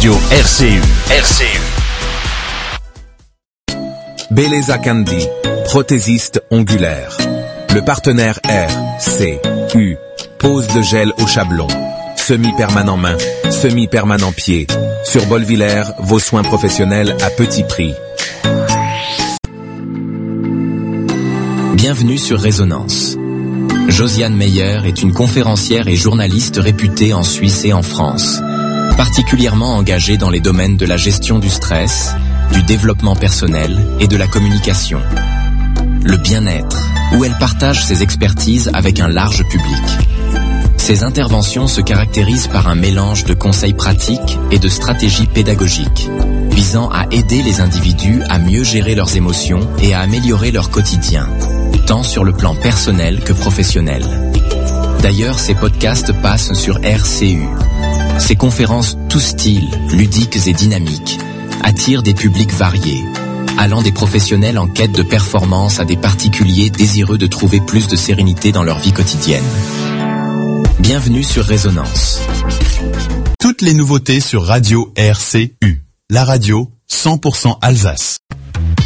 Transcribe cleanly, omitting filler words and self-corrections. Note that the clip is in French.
Radio RCU. Beleza Candy, prothésiste ongulaire. Le partenaire RCU. Pose de gel au chablon. Semi-permanent main, semi-permanent pied. Sur Bolvillers, vos soins professionnels à petit prix. Bienvenue sur Résonance. Josiane Meyer est une conférencière et journaliste réputée en Suisse et en France, particulièrement engagée dans les domaines de la gestion du stress, du développement personnel et de la communication. Le bien-être, où elle partage ses expertises avec un large public. Ses interventions se caractérisent par un mélange de conseils pratiques et de stratégies pédagogiques, visant à aider les individus à mieux gérer leurs émotions et à améliorer leur quotidien, tant sur le plan personnel que professionnel. D'ailleurs, ces podcasts passent sur RCU. Ces conférences tous styles, ludiques et dynamiques, attirent des publics variés, allant des professionnels en quête de performance à des particuliers désireux de trouver plus de sérénité dans leur vie quotidienne. Bienvenue sur Résonance. Toutes les nouveautés sur Radio RCU, la radio 100% Alsace.